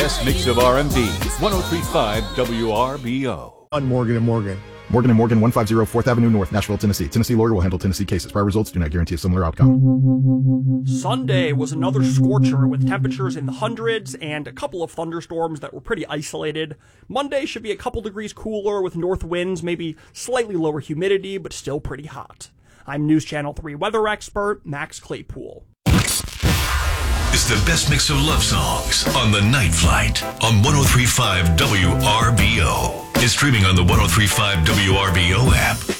best mix of R&B. 103.5 WRBO. On Morgan & Morgan. Morgan & Morgan, 150 4th Avenue North, Nashville, Tennessee. Tennessee lawyer will handle Tennessee cases. Prior results do not guarantee a similar outcome. Sunday was another scorcher with temperatures in the hundreds and a couple of thunderstorms that were pretty isolated. Monday should be a couple degrees cooler with north winds, maybe slightly lower humidity, but still pretty hot. I'm News Channel 3 weather expert Max Claypool. It's the best mix of love songs on The Night Flight on 103.5 WRBO. It's streaming on the 103.5 WRBO app.